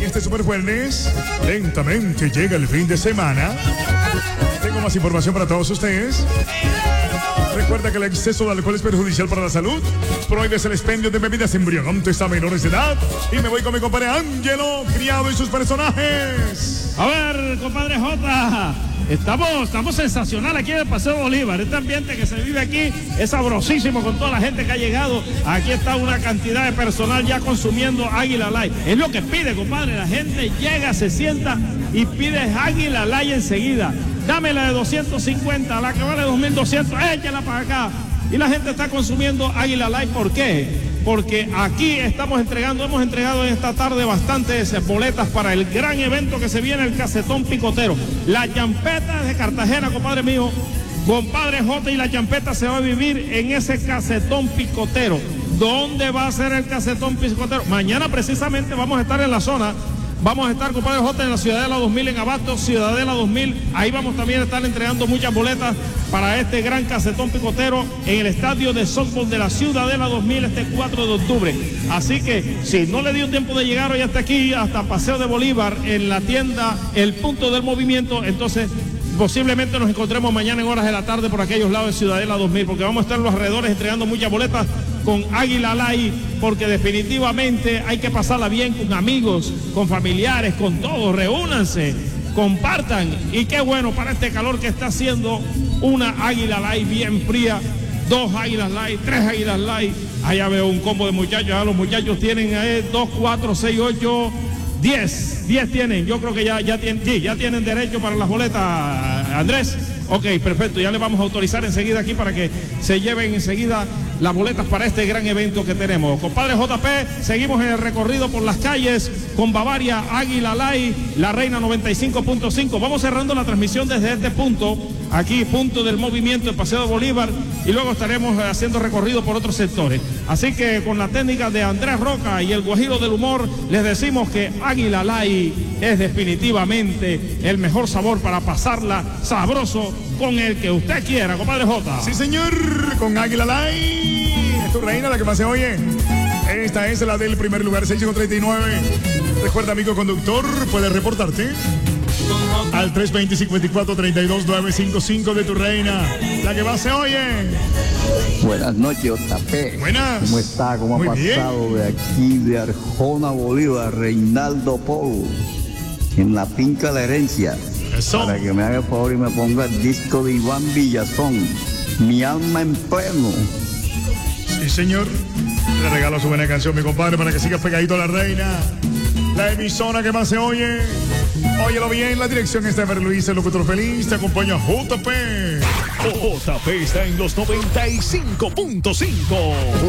este super jueves, lentamente llega el fin de semana. Tengo más información para todos ustedes. Recuerda que el exceso de alcohol es perjudicial para la salud. Prohíbes el expendio de bebidas embriagantes a menores de edad. Y me voy con mi compadre Ángelo Criado y sus personajes. A ver, compadre J. Estamos sensacional aquí en el Paseo Bolívar. Este ambiente que se vive aquí es sabrosísimo con toda la gente que ha llegado. Aquí está una cantidad de personal ya consumiendo Águila Light. Es lo que pide, compadre. La gente llega, se sienta y pide Águila Light enseguida. Dame la de 250, la que vale 2,200, échala para acá. Y la gente está consumiendo Águila Light. ¿Por qué? Porque aquí hemos entregado en esta tarde bastantes boletas para el gran evento que se viene, el Casetón Picotero. La champeta de Cartagena, compadre mío, compadre J, y la champeta se va a vivir en ese Casetón Picotero. ¿Dónde va a ser el Casetón Picotero? Mañana precisamente vamos a estar en la zona. Vamos a estar, compadre J, en la Ciudadela 2000 en Abasto, Ciudadela 2000. Ahí vamos también a estar entregando muchas boletas para este gran Casetón Picotero en el estadio de softball de la Ciudadela 2000 este 4 de octubre. Así que si no le dio tiempo de llegar hoy hasta aquí, hasta Paseo de Bolívar, en la tienda El Punto del Movimiento, entonces posiblemente nos encontremos mañana en horas de la tarde por aquellos lados de Ciudadela 2000, porque vamos a estar en los alrededores entregando muchas boletas con Águila Light, porque definitivamente hay que pasarla bien con amigos, con familiares, con todos. Reúnanse, compartan, y qué bueno para este calor que está haciendo, una Águila Light bien fría, 2 Águilas Light, 3 Águilas Light. Allá veo un combo de muchachos, los muchachos tienen 2, 4, 6, 8, 10 tienen. Yo creo que ya tienen derecho para las boletas, Andrés. Ok, perfecto, ya le vamos a autorizar enseguida aquí para que se lleven enseguida las boletas para este gran evento que tenemos. Compadre JP, seguimos en el recorrido por las calles con Bavaria, Águila Light, La Reina 95.5. Vamos cerrando la transmisión desde este punto, aquí punto del movimiento, el Paseo de Bolívar, y luego estaremos haciendo recorrido por otros sectores. Así que con la técnica de Andrés Roca y el guajiro del humor, les decimos que Águila Light es definitivamente el mejor sabor para pasarla sabroso con el que usted quiera, compadre J. Sí, señor, con Águila Light. Es tu reina la que más se oye. Esta es la del primer lugar, 639. Recuerda, amigo conductor, puedes reportarte al 320-54-32-955 de tu reina, la que más se oye. Buenas noches, JP. Buenas. ¿Cómo está? ¿Cómo Muy ha pasado bien. de aquí de Arjona, Bolívar, Reinaldo Polo, en la finca La Herencia? Eso. Para que me haga el favor y me ponga el disco de Iván Villazón, Mi alma en pleno. Sí, señor. Le regalo su buena canción, mi compadre, para que siga pegadito a la reina. La emisora que más se oye. Óyelo bien, la dirección está de Luis, el locutor feliz. Te acompaña JP. JP está en los 95.5.